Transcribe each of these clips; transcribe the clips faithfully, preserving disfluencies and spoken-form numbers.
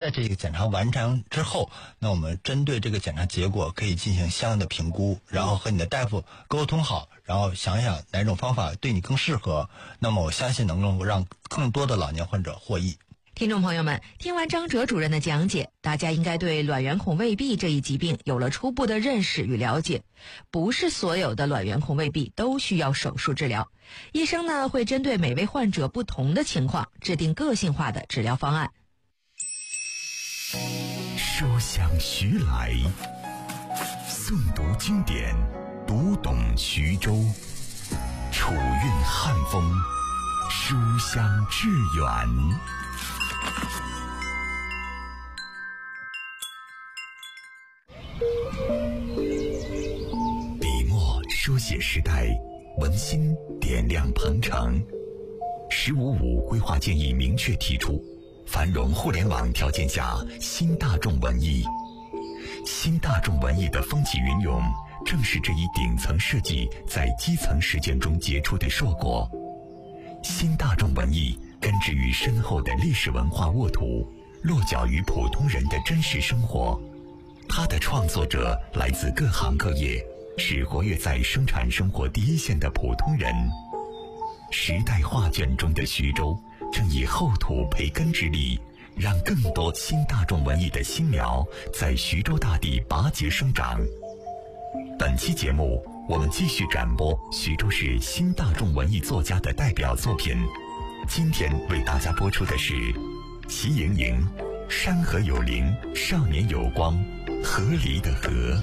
在这个检查完成之后，那我们针对这个检查结果可以进行相应的评估，然后和你的大夫沟通好，然后想想哪种方法对你更适合，那么我相信能够让更多的老年患者获益。 听众朋友们，听完张哲主任的讲解，大家应该对卵圆孔未闭这一疾病有了初步的认识与了解。不是所有的卵圆孔未闭都需要手术治疗，医生呢会针对每位患者不同的情况制定个性化的治疗方案。 书香徐来，诵读经典，读懂徐州，楚韵汉风，书香致远。笔墨书写时代，文心点亮鹏程。十五五规划建议明确提出，繁荣互联网条件下新大众文艺。新大众文艺的风起云涌，正是这一顶层设计在基层实践中结出的硕果。新大众文艺根植于深厚的历史文化沃土，落脚于普通人的真实生活。它的创作者来自各行各业，是活跃在生产生活第一线的普通人。时代画卷中的徐州，正以厚土培根之力，让更多新大众文艺的新苗在徐州大地拔节生长。本期节目，我们继续展播徐州市新大众文艺作家的代表作品。今天为大家播出的是齐莹莹，山河有灵，少年有光，河狸的河。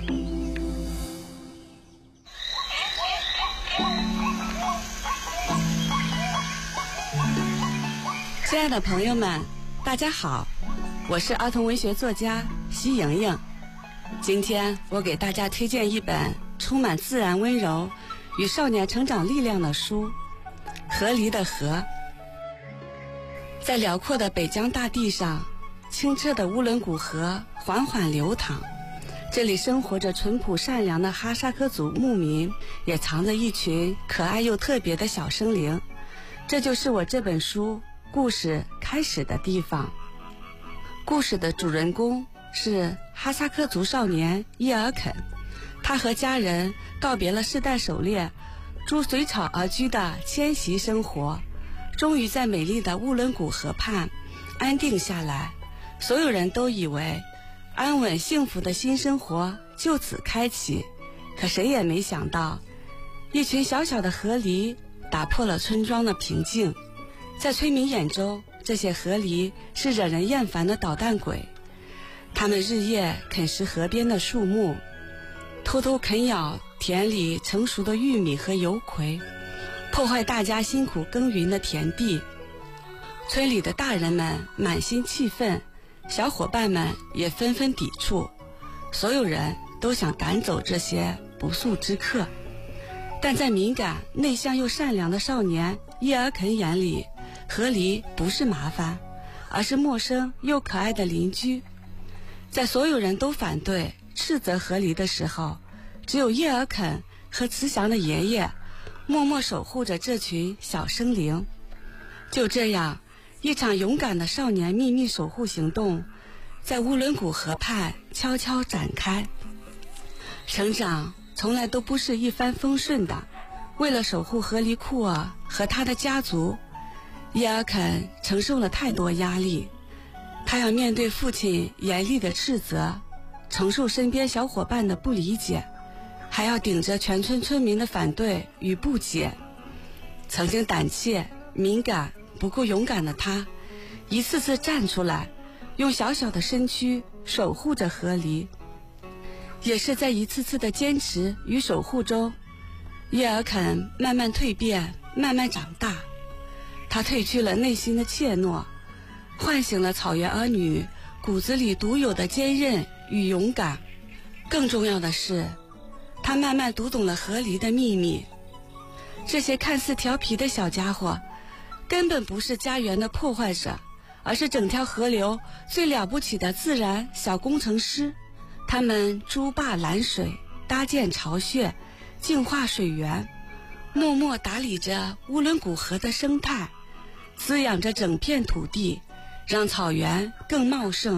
亲爱的朋友们，大家好，我是儿童文学作家席莹莹。今天我给大家推荐一本充满自然温柔与少年成长力量的书《河狸的河》。在辽阔的北疆大地上，清澈的乌伦古河缓缓流淌，这里生活着淳朴善良的哈萨克族牧民，也藏着一群可爱又特别的小生灵。这就是我这本书故事开始的地方。故事的主人公是哈萨克族少年叶尔肯，他和家人告别了世代狩猎、逐水草而居的迁徙生活，终于在美丽的乌伦古河畔安定下来。所有人都以为安稳幸福的新生活就此开启，可谁也没想到，一群小小的河狸打破了村庄的平静。在村民眼中，这些河狸是惹人厌烦的捣蛋鬼，他们日夜啃食河边的树木，偷偷啃咬田里成熟的玉米和油葵，破坏大家辛苦耕耘的田地。村里的大人们满心气愤，小伙伴们也纷纷抵触，所有人都想赶走这些不速之客。但在敏感、内向又善良的少年叶尔肯眼里，河狸不是麻烦，而是陌生又可爱的邻居。在所有人都反对斥责河狸的时候，只有叶尔肯和慈祥的爷爷默默守护着这群小生灵。就这样，一场勇敢的少年秘密守护行动在乌伦古河畔悄悄展开。成长从来都不是一帆风顺的，为了守护河狸库尔和他的家族，叶尔肯承受了太多压力。他要面对父亲严厉的斥责，承受身边小伙伴的不理解，还要顶着全村村民的反对与不解。曾经胆怯、敏感、不够勇敢的他，一次次站出来，用小小的身躯守护着河狸。也是在一次次的坚持与守护中，叶尔肯慢慢蜕变，慢慢长大。他褪去了内心的怯懦，唤醒了草原儿女骨子里独有的坚韧与勇敢。更重要的是，他慢慢读懂了河狸的秘密。这些看似调皮的小家伙，根本不是家园的破坏者，而是整条河流最了不起的自然小工程师。他们筑坝拦水，搭建巢穴，净化水源，默默打理着乌伦古河的生态，滋养着整片土地，让草原更茂盛，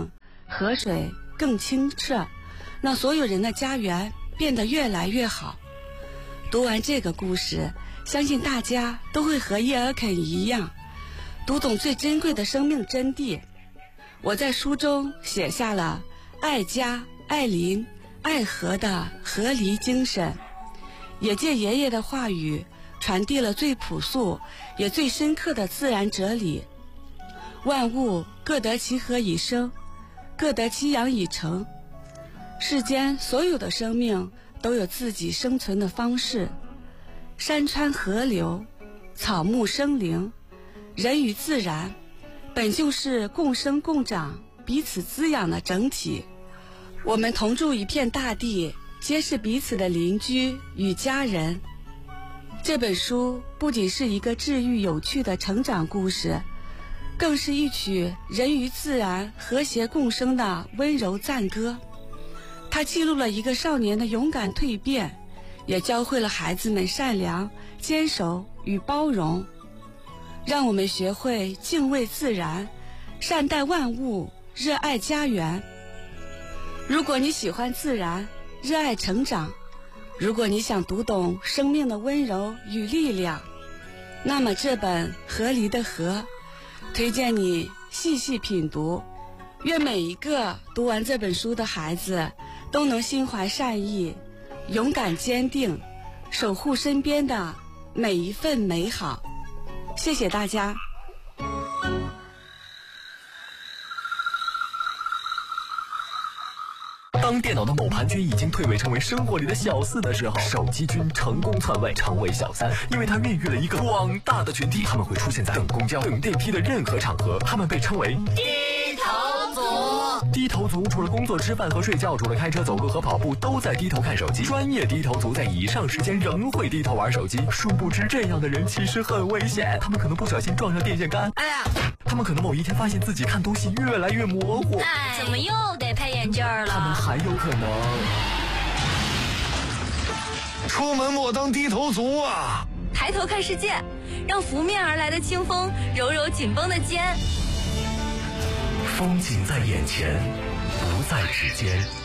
河水更清澈，让所有人的家园变得越来越好。读完这个故事，相信大家都会和叶尔肯一样，读懂最珍贵的生命真谛。我在书中写下了爱家、爱邻、爱河的合离精神，也借爷爷的话语传递了最朴素也最深刻的自然哲理。万物各得其和以生，各得其养以成。世间所有的生命都有自己生存的方式，山川河流、草木生灵、人与自然本就是共生共长、彼此滋养的整体。我们同住一片大地，皆是彼此的邻居与家人。这本书不仅是一个治愈有趣的成长故事，更是一曲人与自然和谐共生的温柔赞歌。它记录了一个少年的勇敢蜕变，也教会了孩子们善良、坚守与包容。让我们学会敬畏自然，善待万物，热爱家园。如果你喜欢自然，热爱成长，如果你想读懂生命的温柔与力量，那么这本《河狸的河》推荐你细细品读。愿每一个读完这本书的孩子都能心怀善意，勇敢坚定，守护身边的每一份美好。谢谢大家。 当电脑的某盘君已经蜕围成为生活里的小四的时候，手机君成功篡位成为小三，因为它孕育了一个广大的群体，他们会出现在等公交、等电梯的任何场合，他们被称为低头族。低头族除了工作、吃饭和睡觉，除了开车、走路和跑步，都在低头看手机。专业低头族在以上时间仍会低头玩手机，殊不知这样的人其实很危险，他们可能不小心撞上电线杆，哎呀，他们可能某一天发现自己看东西越来越模糊， 哎，怎么又得配眼镜了？ 他们还有可能出门莫当低头族啊！ 抬头看世界，让拂面而来的清风揉揉紧绷的肩。 风景在眼前，不在指尖。